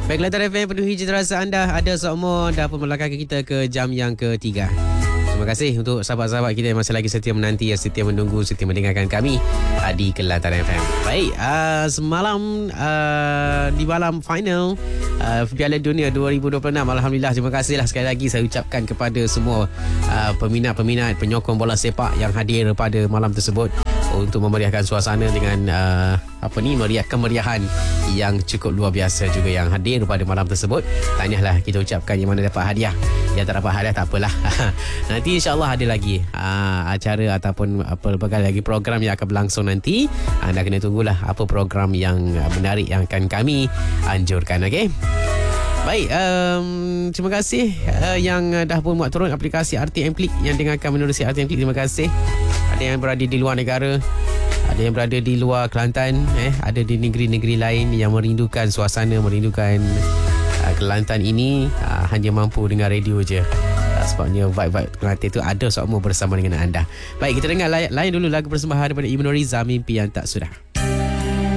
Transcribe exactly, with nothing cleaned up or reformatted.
Baik, Kelantan F M penuhi cita rasa anda. Ada seumur dah pun melangkahkan kita ke jam yang ketiga. Terima kasih untuk sahabat-sahabat kita yang masih lagi setia menanti, yang setia menunggu, setia mendengarkan kami uh, di Kelantan F M. Baik, uh, semalam uh, di malam final uh, Piala Dunia dua ribu dua puluh enam, Alhamdulillah, terima kasihlah sekali lagi saya ucapkan kepada semua uh, peminat-peminat, penyokong bola sepak yang hadir pada malam tersebut untuk memeriahkan suasana dengan uh, apa ni meriah kemeriahan yang cukup luar biasa juga yang hadir pada malam tersebut. Tahniahlah kita ucapkan yang mana dapat hadiah. Yang tak dapat hadiah tak apalah. Nanti insya-Allah ada lagi uh, acara ataupun apa pelbagai lagi program yang akan berlangsung nanti. Anda kena tunggulah apa program yang menarik yang akan kami anjurkan, okey? Baik, um, terima kasih uh, yang dah pun buat turun aplikasi R T M Click, yang dengarkan menerusi R T M Click, terima kasih. Ada yang berada di luar negara, ada yang berada di luar Kelantan, eh, ada di negeri-negeri lain yang merindukan suasana, merindukan uh, Kelantan ini, uh, hanya mampu dengar radio je. Uh, sebabnya vibe-vibe Kelantan itu ada semua bersama dengan anda. Baik, kita dengar layan, layan dulu lagu persembahan daripada Ibnu Riza, Mimpi Yang Tak Sudah.